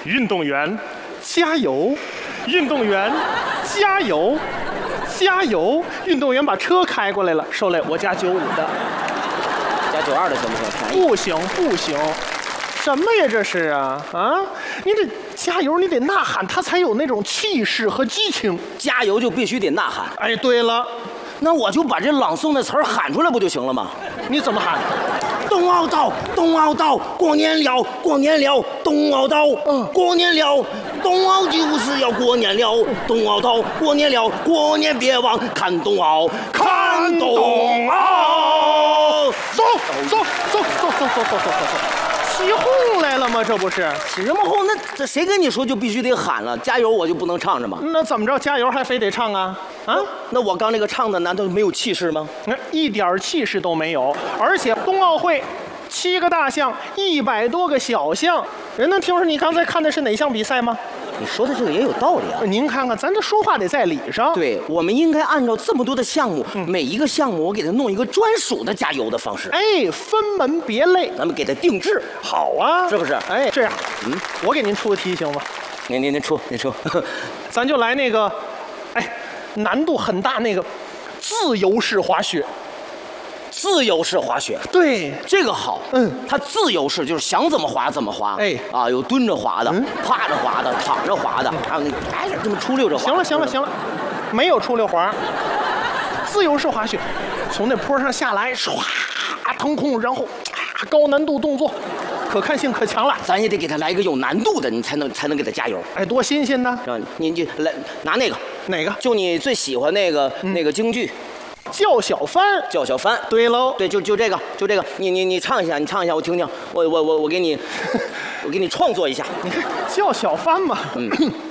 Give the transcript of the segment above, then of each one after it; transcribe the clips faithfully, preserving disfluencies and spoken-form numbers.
运动员，加油！运动员，加油！加油！运动员把车开过来了，受累，我加九五的， 加九二的行不行？ 不行不行，什么呀这是啊啊！你得加油，你得呐喊，他才有那种气势和激情。 加油就必须得呐喊。 哎，对了， 那我就把这朗诵的词儿喊出来不就行了吗？ 你怎么喊？ 冬奥到，冬奥到，过年了，过年了，冬奥到， 嗯， 过年了，冬奥就是要过年了，冬奥到，过年了，过年别忘看冬奥，看冬奥。 走走走走走走走走走走，起哄来了吗？这不是起什么哄？那这谁跟你说就必须得喊了？加油，我就不能唱着吗？ 那怎么着？加油还非得唱啊？啊？ 那我刚那个唱的难道没有气势吗？ 那一点气势都没有，而且冬奥会七个大项，一百多个小项，人能听出你刚才看的是哪项比赛吗？ 你说的这个也有道理啊。 您看看，咱这说话得在理上。 对，我们应该按照这么多的项目， 嗯、 每一个项目我给它弄一个专属的加油的方式。 哎，分门别类， 咱们给它定制。 好啊， 是不是？ 哎，这样，嗯，我给您出个题行吗？ 您您您出，您出， 咱就来那个，哎，难度很大那个自由式滑雪。 自由式滑雪， 对， 这个好。 嗯， 它自由式就是想怎么滑怎么滑。 哎， 啊，有蹲着滑的， 嗯、 趴着滑的，躺着滑的，还有那哎这么出溜着滑。 行了行了行了，没有出溜滑，自由式滑雪，从那坡上下来，唰腾空，然后啊高难度动作，可看性可强了。 咱也得给他来一个有难度的，你才能才能给他加油。 哎，多新鲜呢！ 让你你就来拿那个哪个？ 就你最喜欢那个、嗯、那个京剧。 叫小帆， 叫小帆， 对喽， 对，就就这个，就这个，你你你唱一下，你唱一下，我听听，我我我我给你，我给你创作一下。 你看叫小帆嘛， 嗯。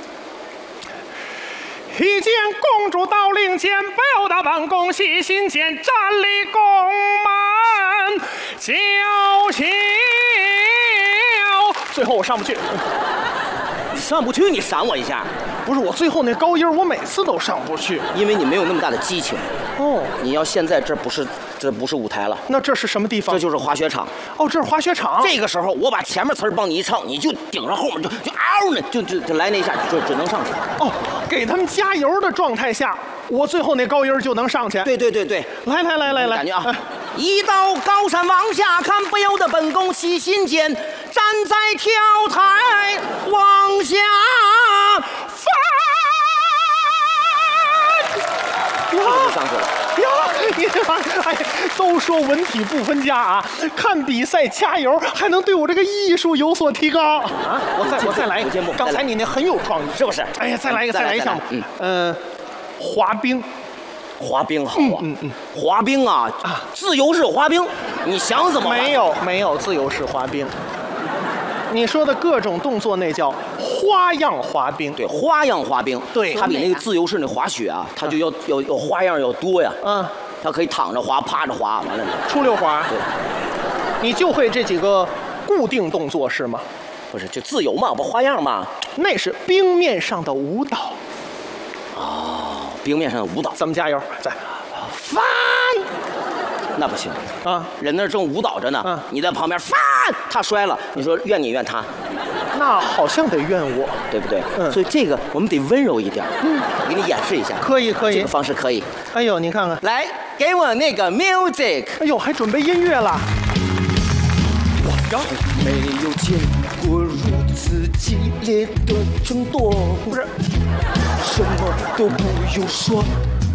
一见公主到令箭，不由得本宫细心间，站立宫门叫嚣。最后我上不去， 上不去，你闪我一下。 不是我最后那高音，我每次都上不去， 因为你没有那么大的激情。 哦， 你要现在这不是这不是舞台了， 那这是什么地方？ 这就是滑雪场。 哦，这是滑雪场。 这个时候我把前面词儿帮你一唱，你就顶上后面就就嗷呢，就就就来那一下，准准能上去。 哦，给他们加油的状态下，我最后那高音就能上去。 对对对对， 来来来来来， 感觉啊，一到高山往下看，不由得本宫细心间，站在跳台往下翻。 呀， 上去了呀！你看，哎，都说文体不分家啊，看比赛加油，还能对我这个艺术有所提高啊！我再我再来一个，刚才你那很有创意， 是不是？ 哎呀，再来一个，再来一项目，嗯呃，滑冰， 滑冰好啊， 嗯嗯， 滑冰啊啊，自由式滑冰，你想怎么滑？ 没有没有自由式滑冰。你说的各种动作那叫花样滑冰， 对，花样滑冰， 对， 它比那个自由式那滑雪啊，它就要要要花样要多呀。 嗯， 它可以躺着滑、趴着滑，完了出溜滑。 对， 你就会这几个固定动作是吗？ 不是，就自由嘛，不花样嘛。 那是冰面上的舞蹈。 哦，冰面上的舞蹈， 怎么加油？再翻。 那不行啊！ 人那正舞蹈着呢， 嗯， 你在旁边翻，他摔了，你说怨你怨他？ 那好像得怨我， 对不对？ 嗯， 所以这个我们得温柔一点。嗯，我给你演示一下。 可以可以， 这个方式可以。 哎呦，你看看， 来，给我那个 music。 哎呦，还准备音乐了。 我从没有见过如此激烈的争夺， 不是， 什么都不用说。